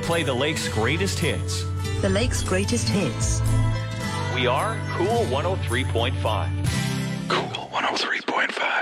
play the Lake's greatest hits. The Lake's greatest hits. We are Cool 103.5. Cool 103.5.